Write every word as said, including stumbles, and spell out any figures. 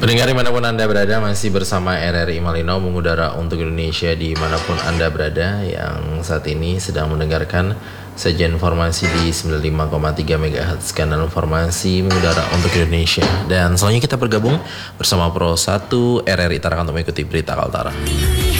Pendengar dimanapun Anda berada, masih bersama R R I Malino mengudara untuk Indonesia dimanapun Anda berada, yang saat ini sedang mendengarkan sajian informasi di sembilan puluh lima koma tiga megahertz kanal informasi mengudara untuk Indonesia. Dan selanjutnya kita bergabung bersama Pro satu R R I Tarakan untuk mengikuti berita Kaltara.